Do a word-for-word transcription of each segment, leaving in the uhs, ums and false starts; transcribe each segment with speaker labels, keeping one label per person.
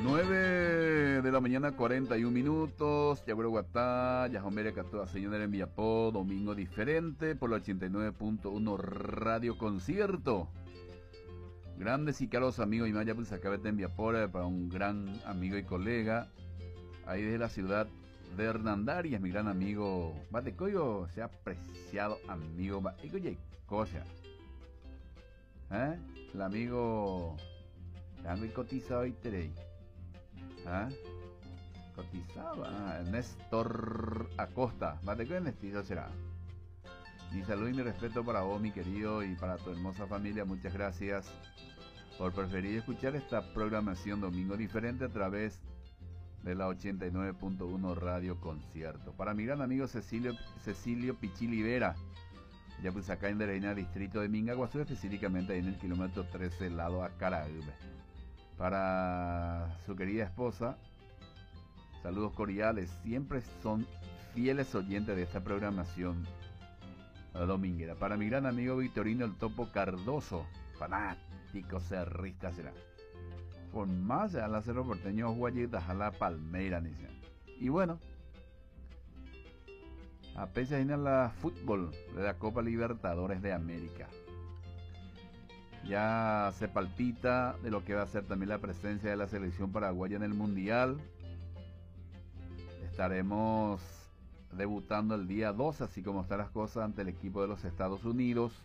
Speaker 1: nueve de la mañana, cuarenta y un minutos. Yagüero Guatá, Yajomere Catoa, señor en Villapó, domingo diferente por la ochenta y nueve punto uno Radio Concierto. Grandes y caros amigos, y más ya pues acabete en Villapó para un gran amigo y colega, ahí desde la ciudad de Hernandarias, mi gran amigo Batecoyo, sea apreciado amigo Batecoyo, cosa. ¿Eh? El amigo Tango y cotizado y terey. ¿Ah? Cotizado, ah, Néstor Acosta. Mate que Nestizo será. Mi salud y mi respeto para vos, mi querido, y para tu hermosa familia. Muchas gracias por preferir escuchar esta programación Domingo Diferente a través de la ochenta y nueve punto uno Radio Concierto. Para mi gran amigo Cecilio, Cecilio Pichili Vera, ya pues acá en Dereina, distrito de Mingaguazú, específicamente ahí en el kilómetro trece, lado a Caraíbe. Para su querida esposa, saludos cordiales, siempre son fieles oyentes de esta programación dominguera. Para mi gran amigo Victorino el Topo Cardoso, fanático cerrista será. Por más a la Cerro Porteño, Guayitas, a la Palmeira, dice. Y bueno, a pesar de la fútbol de la Copa Libertadores de América. Ya se palpita de lo que va a ser también la presencia de la selección paraguaya en el Mundial. Estaremos debutando el día dos, así como están las cosas, ante el equipo de los Estados Unidos.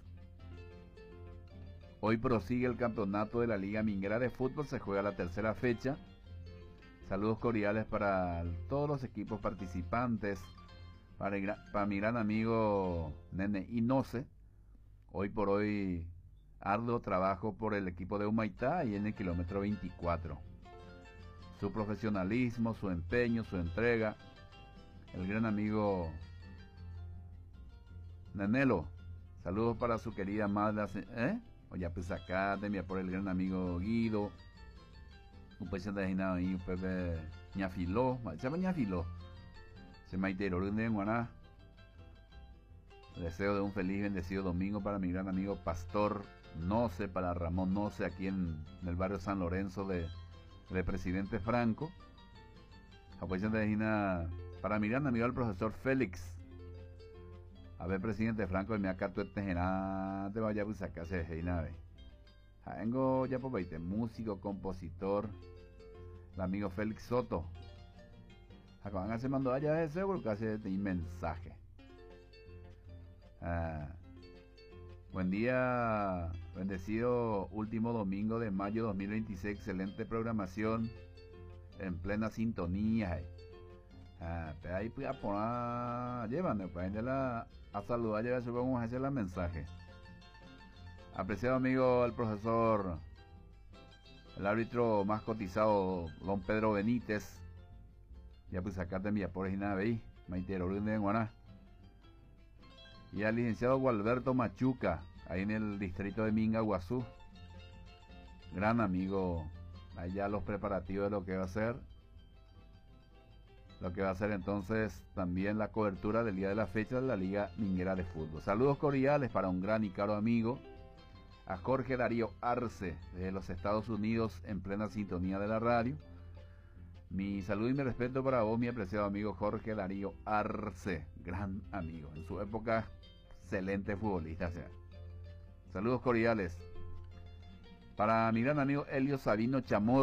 Speaker 1: Hoy prosigue el campeonato de la Liga Minguera de Fútbol, se juega la tercera fecha. Saludos cordiales para todos los equipos participantes, para, el, para mi gran amigo Nene Inose. Hoy por hoy arduo trabajo por el equipo de Humaitá y en el kilómetro veinticuatro. Su profesionalismo, su empeño, su entrega. El gran amigo Nenelo. Saludos para su querida madre. ¿Eh? Oye, pues acá también por el gran amigo Guido. Un pez de ahí, un pez de ñafiló. Se llama ñafiló. Se maitero de Guaná. Deseo de un feliz y bendecido domingo para mi gran amigo Pastor Noce, para Ramón Noce, aquí en, en el barrio San Lorenzo de, de Presidente Franco. Para mi gran amigo el profesor Félix. A ver, Presidente Franco, me acá tu tejerá, te vaya a buscar acá se nave. Vengo ya por veinte, músico, compositor, el amigo Félix Soto. Acaban se mandó allá ese porque hace un mensaje. Ah, buen día, bendecido último domingo de mayo dos mil veintiséis, excelente programación en plena sintonía. Ah, pero ahí pues a poner, llévame, pues a, a saludar, ya eso vamos a hacer el mensaje. Apreciado amigo el profesor, el árbitro más cotizado, don Pedro Benítez, ya pues acá te envía por ahí, ahí, Maitero, de Guaná. Y al licenciado Gualberto Machuca, ahí en el distrito de Mingaguazú. Gran amigo, allá los preparativos de lo que va a ser. Lo que va a ser entonces también la cobertura del día de la fecha de la Liga Minguera de Fútbol. Saludos cordiales para un gran y caro amigo, a Jorge Darío Arce, de los Estados Unidos, en plena sintonía de la radio. Mi salud y mi respeto para vos, mi apreciado amigo Jorge Darío Arce, gran amigo, en su época excelente futbolista. O sea. Saludos cordiales para mi gran amigo Elio Sabino Chamorro.